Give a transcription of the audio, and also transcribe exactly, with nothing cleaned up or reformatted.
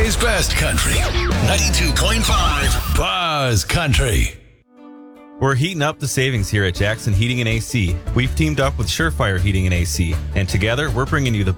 Today's best country. ninety-two point five Buzz Country. We're heating up the savings here at Jackson Heating and A C. We've teamed up with Surefire Heating and A C, and together we're bringing you the